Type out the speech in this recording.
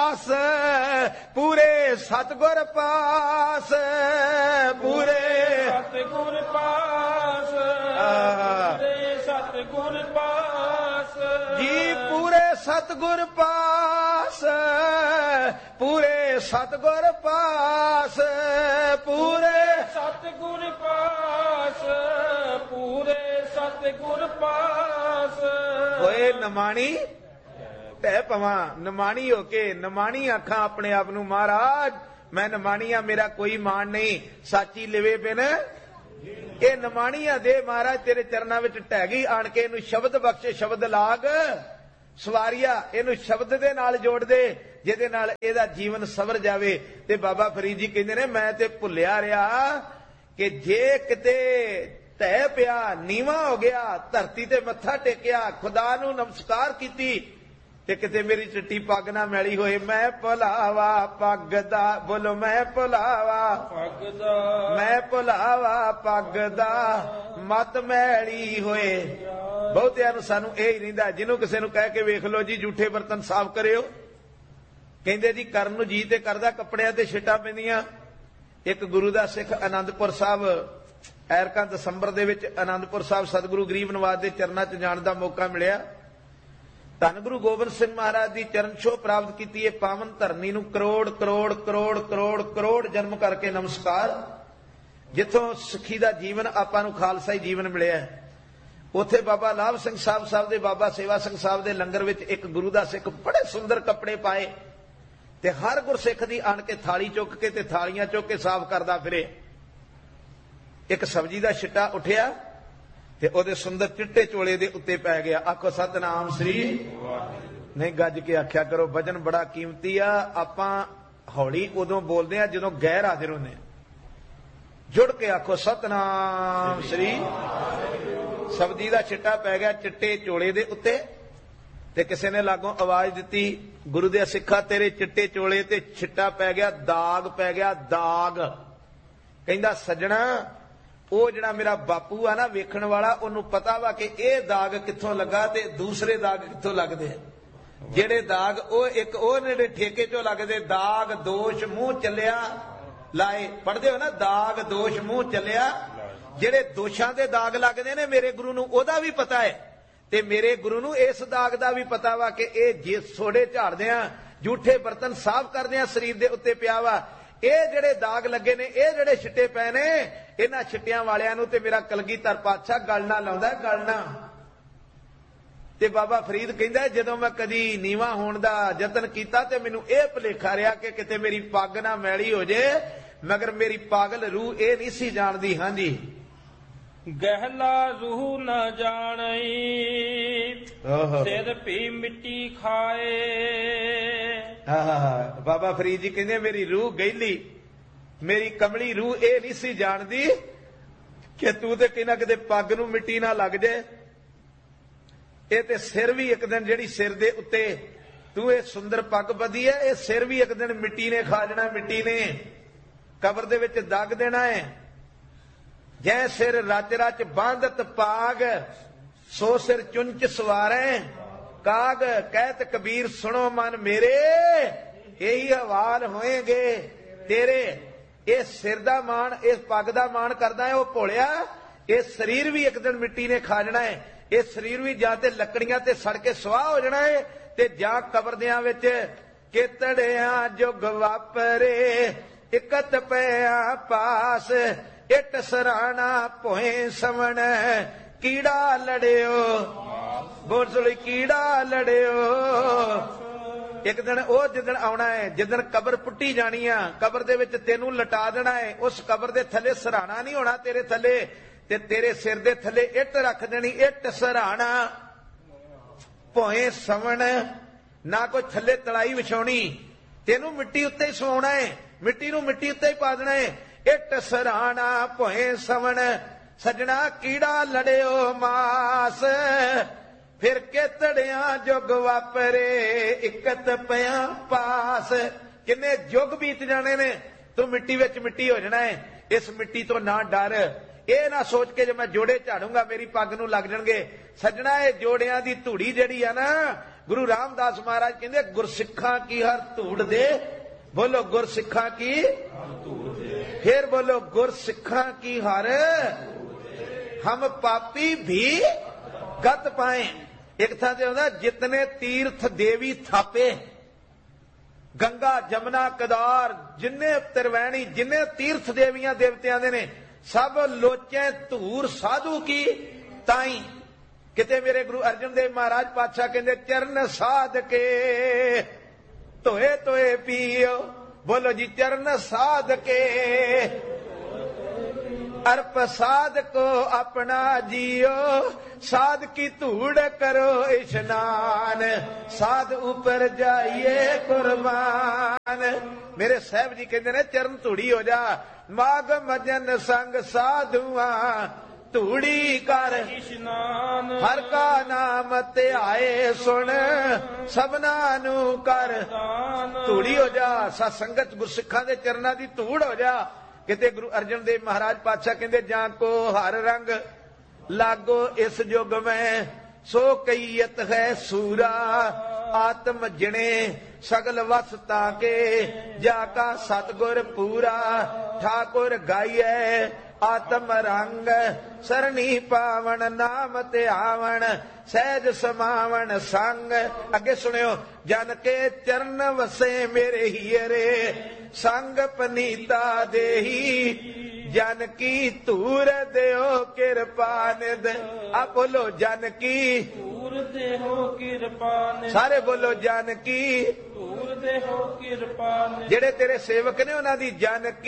पास, पूरे सतगुर पास, पूरे सतगुर पास, पूरे सतगुर पास जी, पूरे सतगुर पास, पूरे सतगुर पास, पूरे सतगुर पास, पूरे सतगुर पास। होए नमाणी पै पवा, नमाणी होके नमाणी आखा अपने आप नूं, महाराज मैं नमाणी आ, मेरा कोई मान नहीं, साची लिवे बिन ये नमाणीआ दे महाराज तेरे चरणों में ढह गई, आण के इनू शब्द बख्शे, शब्द लाग सवारिया, इनू शब्द दे नाल जोड़ दे जिहदे नाल इहदा जीवन सवर जावे। ते बाबा फरीद जी कहंदे ने मैं ते भुलिया रहा कि जे किते ढह पिया, नीवा हो गया, धरती ते मत्था टेकिया, खुदा नू नमस्कार कीती ते किते मेरी चिट्टी पग ना मैली होए। मैं भुलावा पग दा, बोलो मैं भुलावा पग दा, मैं भुलावा पग दा, मत मैली होए। बहुतिਆਂ ਨੂੰ ਸਾਨੂੰ ਇਹ ਹੀ ਰਹਿੰਦਾ, ਜਿਹਨੂੰ ਕਿਸੇ ਨੂੰ ਕਹਿ ਕੇ ਵੇਖ ਲਓ ਜੀ ਝੂਠੇ ਬਰਤਨ ਸਾਫ਼ ਕਰਿਓ, ਕਹਿੰਦੇ ਜੀ ਕਰਨ ਨੂੰ ਜੀ ਤੇ ਕਰਦਾ, ਕੱਪੜਿਆਂ ਤੇ ਛਿੱਟਾਂ ਪੈਂਦੀਆਂ। ਇੱਕ ਗੁਰੂ ਦਾ ਸਿੱਖ ਆਨੰਦਪੁਰ ਸਾਹਿਬ ਐਰਕਾ ਦਸੰਬਰ ਦੇ ਵਿੱਚ ਆਨੰਦਪੁਰ ਸਾਹਿਬ ਸਤਿਗੁਰੂ ਗਰੀਬ ਨਿਵਾਜ ਦੇ ਚਰਨਾਂ 'ਚ ਜਾਣ ਦਾ ਮੌਕਾ ਮਿਲਿਆ। ਧੰਨ ਗੁਰੂ ਗੋਬਿੰਦ ਸਿੰਘ ਮਹਾਰਾਜ ਦੀ ਚਰਨ ਛੋਹ ਪ੍ਰਾਪਤ ਕੀਤੀ। ਇਹ ਪਾਵਨ ਧਰਨੀ ਨੂੰ ਕਰੋੜ ਕਰੋੜ ਕਰੋੜ ਕਰੋੜ ਕਰੋੜ ਜਨਮ ਕਰਕੇ ਨਮਸਕਾਰ। ਜਿੱਥੋਂ ਸਿੱਖੀ ਦਾ ਜੀਵਨ ਆਪਾਂ ਨੂੰ ਖਾਲਸਾਈ ਜੀਵਨ ਮਿਲਿਆ, ਉੱਥੇ ਬਾਬਾ ਲਾਭ ਸਿੰਘ ਸਾਹਿਬ ਦੇ, ਬਾਬਾ ਸੇਵਾ ਸਿੰਘ ਸਾਹਿਬ ਦੇ ਲੰਗਰ ਵਿੱਚ ਇੱਕ ਗੁਰੂ ਦਾ ਸਿੱਖ ਬੜੇ ਸੁੰਦਰ ਕੱਪੜੇ ਪਾਏ ਤੇ ਹਰ ਗੁਰਸਿੱਖ ਦੀ ਆਣ ਕੇ ਥਾਲੀ ਚੁੱਕ ਕੇ ਤੇ ਥਾਲੀਆਂ ਚੁੱਕ ਕੇ ਸਾਫ਼ ਕਰਦਾ ਫਿਰੇ। ਇੱਕ ਸਬਜ਼ੀ ਦਾ ਛਿੱਟਾ ਉੱਠਿਆ ਤੇ ਉਹਦੇ ਸੁੰਦਰ ਚਿੱਟੇ ਚੋਲੇ ਦੇ ਉੱਤੇ ਪੈ ਗਿਆ। ਆਖੋ ਸਤਨਾਮ ਸ੍ਰੀ ਨਹੀਂ, ਗੱਜ ਕੇ ਆਖਿਆ ਕਰੋ, ਵਜਨ ਬੜਾ ਕੀਮਤੀ ਆ। ਆਪਾਂ ਹੌਲੀ ਉਦੋਂ ਬੋਲਦੇ ਆ ਜਦੋਂ ਗੈਰ ਹਾਜ਼ਰ ਹੁੰਦੇ ਆ। ਜੁੜ ਕੇ ਆਖੋ ਸਤਨਾਮ ਸ੍ਰੀ। ਸਬਜ਼ੀ ਦਾ ਛਿੱਟਾ ਪੈ ਗਿਆ ਚਿੱਟੇ ਚੋਲੇ ਦੇ ਉੱਤੇ ਤੇ ਕਿਸੇ ਨੇ ਲਾਗੋਂ ਆਵਾਜ਼ ਦਿੱਤੀ, ਗੁਰੂ ਦੇ ਸਿੱਖਾ ਤੇਰੇ ਚਿੱਟੇ ਚੋਲੇ ਤੇ ਛਿੱਟਾ ਪੈ ਗਿਆ, ਦਾਗ ਪੈ ਗਿਆ, ਦਾਗ। ਕਹਿੰਦਾ ਸੱਜਣਾ, ਉਹ ਜਿਹੜਾ ਮੇਰਾ ਬਾਪੂ ਆ ਨਾ ਵੇਖਣ ਵਾਲਾ, ਉਹਨੂੰ ਪਤਾ ਵਾ ਕਿ ਇਹ ਦਾਗ ਕਿੱਥੋਂ ਲੱਗਾ ਤੇ ਦੂਸਰੇ ਦਾਗ ਕਿੱਥੋਂ ਲੱਗਦੇ ਆ। ਜਿਹੜੇ ਦਾਗ ਉਹ ਜਿਹੜੇ ਠੇਕੇ ਚੋਂ ਲੱਗਦੇ, ਦਾਗ ਦੋਸ਼ ਮੂੰਹ ਚੱਲਿਆ ਲਾਏ, ਪੜਦੇ ਹੋ ਨਾ, ਦਾਗ ਦੋਸ਼ ਮੂੰਹ ਚੱਲਿਆ। ਜਿਹੜੇ ਦੋਸ਼ਾਂ ਦੇ ਦਾਗ ਲੱਗਦੇ ਨੇ ਮੇਰੇ ਗੁਰੂ ਨੂੰ ਉਹਦਾ ਵੀ ਪਤਾ ਹੈ ਤੇ ਮੇਰੇ ਗੁਰੂ ਨੂੰ ਇਸ ਦਾਗ ਦਾ ਵੀ ਪਤਾ ਵਾ ਕਿ ਇਹ ਜੇ ਸੋਡੇ ਝਾੜਦੇ ਆ, ਝੂਠੇ ਬਰਤਨ ਸਾਫ਼ ਕਰਦੇ ਆ, ਸਰੀਰ ਦੇ ਉੱਤੇ ਪਿਆ ਵਾ। ਇਹ ਜਿਹੜੇ ਦਾਗ ਲੱਗੇ ਨੇ, ਇਹ ਜਿਹੜੇ ਛਿੱਟੇ ਪਏ ਨੇ, ਇਹਨਾਂ ਛਿੱਟਿਆਂ ਵਾਲਿਆਂ ਨੂੰ ਤੇ ਮੇਰਾ ਕਲਗੀਧਰ ਪਾਤਸ਼ਾਹ ਗਲ ਨਾ ਲਾਉਂਦਾ, ਗਲ ਨਾ। ਤੇ ਬਾਬਾ ਫਰੀਦ ਕਹਿੰਦਾ ਜਦੋਂ ਮੈਂ ਕਦੀ ਨੀਵਾਂ ਹੋਣ ਦਾ ਯਤਨ ਕੀਤਾ ਤੇ ਮੈਨੂੰ ਇਹ ਭੁਲੇਖਾ ਰਿਹਾ ਕਿ ਕਿਤੇ ਮੇਰੀ ਪੱਗ ਨਾ ਮੈਲੀ ਹੋ ਜੇ, ਮਗਰ ਮੇਰੀ ਪਾਗਲ ਰੂਹ ਇਹ ਨਹੀਂ ਸੀ ਜਾਣਦੀ। ਹਾਂਜੀ, ਗਹਿਲਾ ਰੂਹ ਨਾ ਜਾਣਈ, ਸਿਰ ਭੀ ਮਿੱਟੀ ਖਾਏ। ਬਾਬਾ ਫਰੀਦ ਜੀ ਕਹਿੰਦੇ ਮੇਰੀ ਰੂਹ ਗਹਿਲੀ, ਮੇਰੀ ਕਮਲੀ ਰੂਹ ਇਹ ਨਹੀਂ ਸੀ ਜਾਣਦੀ ਕਿ ਤੂੰ ਤੇ ਕਿਨਾ ਕਿਤੇ ਪੱਗ ਨੂੰ ਮਿੱਟੀ ਨਾ ਲੱਗ ਜੇ। ਇਹ ਤੇ ਸਿਰ ਵੀ ਇੱਕ ਦਿਨ, ਜਿਹੜੀ ਸਿਰ ਦੇ ਉੱਤੇ ਤੂੰ ਇਹ ਸੁੰਦਰ ਪੱਗ ਬੱਧੀ ਹੈ, ਇਹ ਸਿਰ ਵੀ ਇੱਕ ਦਿਨ ਮਿੱਟੀ ਨੇ ਖਾ ਜਾਣਾ, ਮਿੱਟੀ ਨੇ ਕਬਰ ਦੇ ਵਿੱਚ ਦੱਗ ਦੇਣਾ ਹੈ। ਜੈ ਸਿਰ ਰਚ ਰਚ ਬਾਂਧਤ ਪਾਗ, ਸੋ ਸਿਰ ਚੁੰਚ ਸਵਾਰੈ ਕਾਗ। ਕਹਿਤ ਕਬੀਰ ਸੁਣੋ ਮਨ ਮੇਰੇ, ਇਹੀ ਹਵਾਲ ਹੋਏਗੇ ਤੇਰੇ। ਇਹ ਸਿਰ ਦਾ ਮਾਣ, ਇਸ ਪੱਗ ਦਾ ਮਾਣ ਕਰਦਾ ਹੈ ਉਹ ਭੋਲਿਆ। ਇਹ ਸਰੀਰ ਵੀ ਇੱਕ ਦਿਨ ਮਿੱਟੀ ਨੇ ਖਾ ਜਾਣਾ ਹੈ। ਇਹ ਸਰੀਰ ਵੀ ਜਾਂ ਤੇ ਲੱਕੜੀਆਂ ਤੇ ਸੜ ਕੇ ਸੁਆਹ ਹੋ ਜਾਣਾ ਹੈ ਤੇ ਜਾਂ ਕਬਰਦਿਆਂ ਵਿੱਚ ਕਿਤੜਿਆਂ ਜੁਗ ਵਾਪਰੇ, ਇਕਤ ਪਿਆ ਪਾਸ। ਇੱਟ ਸਰਾਣਾ ਭੋਏ ਸਵਣ, ਕੀੜਾ ਲੜਿਓ ਬੋਲ, ਕੀੜਾ ਲੜਿਓ। ਇੱਕ ਦਿਨ ਉਹ ਜਿੱਦਣ ਆਉਣਾ ਹੈ, ਜਿੱਦਣ ਕਬਰ ਪੁੱਟੀ ਜਾਣੀ ਆ, ਕਬਰ ਦੇ ਵਿੱਚ ਤੈਨੂੰ ਲਟਾ ਦੇਣਾ ਹੈ। ਉਸ ਕਬਰ ਦੇ ਥੱਲੇ ਸਰਾਣਾ ਨਹੀਂ ਹੋਣਾ ਤੇਰੇ ਥੱਲੇ, ਤੇ ਤੇਰੇ ਸਿਰ ਦੇ ਥੱਲੇ ਇੱਟ ਰੱਖ ਦੇਣੀ, ਇੱਟ ਸਰਾਣਾ ਭੋਏ ਸਵਣ। ਨਾ ਕੋਈ ਥੱਲੇ ਤਲਾਈ ਵਿਛਾਉਣੀ, ਤੈਨੂੰ ਮਿੱਟੀ ਉੱਤੇ ਹੀ ਸਵਾਉਣਾ ਹੈ, ਮਿੱਟੀ ਨੂੰ ਮਿੱਟੀ ਉੱਤੇ ਹੀ ਪਾ ਦੇਣਾ ਹੈ। ਇੱਟ ਸਰਾਣਾ ਭੋਏ ਸਵਣ, ਸਜਣਾ ਕੀੜਾ ਲੜਿਓ ਮਾਸ। ਫਿਰ ਕਿਤੜਿਆਂ ਜੁਗ ਵਾਪਰੇ, ਇਕਤ ਪਿਆ ਪਾਸ। ਕਿੰਨੇ ਯੁੱਗ ਬੀਤ ਜਾਣੇ ਨੇ, ਤੂੰ ਮਿੱਟੀ ਵਿੱਚ ਮਿੱਟੀ ਹੋ ਜਾਣਾ ਹੈ। ਇਸ ਮਿੱਟੀ ਤੋਂ ਨਾ ਡਰ, ਇਹ ਨਾ ਸੋਚ ਕੇ ਜੇ ਮੈਂ ਜੋੜੇ ਝਾੜੂੰਗਾ ਮੇਰੀ ਪੱਗ ਨੂੰ ਲੱਗ ਜਾਣਗੇ। ਸੱਜਣਾ, ਇਹ ਜੋੜਿਆਂ ਦੀ ਧੂੜੀ ਜਿਹੜੀ ਆ ਨਾ, ਗੁਰੂ ਰਾਮਦਾਸ ਮਹਾਰਾਜ ਕਹਿੰਦੇ ਗੁਰਸਿੱਖਾਂ ਕੀ ਹਰ ਧੂੜ ਦੇ, ਬੋਲੋ ਗੁਰਸਿੱਖਾਂ ਕੀ ਧੂੜ ਦੇ, ਫਿਰ ਬੋਲੋ ਗੁਰਸਿੱਖਾਂ ਕੀ ਹਰ ਹਮ ਪਾਪੀ ਵੀ ਗਤ ਪਾਏ। ਇੱਕ ਥਾਂ ਤੇ ਹੁੰਦਾ ਜਿਤਨੇ ਤੀਰਥ ਦੇਵੀ ਥਾਪੇ, ਗੰਗਾ ਜਮਨਾ ਕਦਾਰ ਜਿੰਨੇ ਤਿਰਵੈਣੀ ਜਿੰਨੇ ਤੀਰਥ ਦੇਵੀਆਂ ਦੇਵਤਿਆਂ ਦੇ ਨੇ ਸਭ ਲੋਚੇ ਧੂਰ ਸਾਧੂ ਕੀ ਤਾਈ। ਕਿਤੇ ਮੇਰੇ ਗੁਰੂ ਅਰਜਨ ਦੇਵ ਮਹਾਰਾਜ ਪਾਤਸ਼ਾਹ ਕਹਿੰਦੇ ਚਰਨ ਸਾਧ ਕੇ ਧੋਏ ਧੋਏ ਪੀਓ, ਬੋਲੋ ਜੀ ਚਰਨ ਸਾਧ ਕੇ ਅਰਪ ਸਾਧ ਕੋ ਆਪਣਾ ਜੀਓ, ਸਾਧ ਕੀ ਧੂੜ ਕਰੋ ਇਸ਼ਨਾਨ, ਸਾਧ ਉੱਪਰ ਜਾਈਏ ਕੁਰਬਾਨ। ਮੇਰੇ ਸਾਹਿਬ ਜੀ ਕਹਿੰਦੇ ਨੇ ਚਰਨ ਧੂੜੀ ਹੋ ਜਾ, ਮਾਗ ਮਜਨ ਸੰਗ ਸਾਧੂਆਂ ਧੂੜੀ ਕਰ ਇਸ਼ਨਾਨ, ਹਰ ਕਾ ਨਾਮ ਧਿਆਏ ਸੁਣ ਸਭਨਾ ਨੂੰ ਕਰ ਧੂੜੀ ਹੋ ਜਾ। ਸਤ ਸੰਗਤ ਗੁਰਸਿੱਖਾਂ ਦੇ ਚਰਨਾਂ ਦੀ ਧੂੜ ਹੋ ਜਾ। ਕਿਤੇ ਗੁਰੂ ਅਰਜਨ ਦੇਵ ਮਹਾਰਾਜ ਪਾਤਸ਼ਾਹ ਕਹਿੰਦੇ ਜਾਂ ਕੋ ਹਰ ਰੰਗ ਲਾਗੋ ਇਸ ਯੁਗ ਮੈਂ, ਸੋ ਕਈਅਤ ਹੈ ਸੂਰਾ ਆਤਮ ਜਿਣੇ ਸਗਲ ਵਸਤਾ ਕੇ, ਜਾ ਕਾ ਸਤਗੁਰ ਪੂਰਾ ਠਾਕੁਰ ਗਾਈਐ ਆਤਮ ਰੰਗ, ਸਰਣੀ ਪਾਵਨ ਨਾਮ ਧਿਆਵਣ ਸਹਿਜ ਸਮਾਵਣ ਸੰਗ। ਅੱਗੇ ਸੁਣਿਓ, ਜਨ ਕੇ ਚਰਨ ਵਸੇ ਮੇਰੇ ਹੀਰੇ, ਸੰਗ ਪਨੀਤਾ ਦੇਹੀ, ਜਨ ਕੀ ਧੂਰ ਦਿਓ ਕਿਰਪਾ ਨਿਧ। ਆ ਬੋਲੋ ਜਨ ਕੀ ਧੂਰ ਦੇਹੋ ਕਿਰਪਾ ਨਿਧ, ਸਾਰੇ ਬੋਲੋ ਜਨ ਕੀ ਧੂਰ ਦੇਹੋ ਕਿਰਪਾ ਨਿਧ। ਜਿਹੜੇ ਤੇਰੇ ਸੇਵਕ ਨੇ ਉਹਨਾਂ ਦੀ ਜਨ